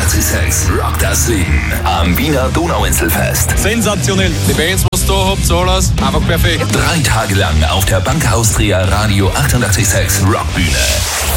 88,6 Rock das Leben am Wiener Donauinselfest. Sensationell. Die Bands, was da habt, alles einfach perfekt. 3 Tage lang auf der Bank Austria Radio 88,6 Rockbühne.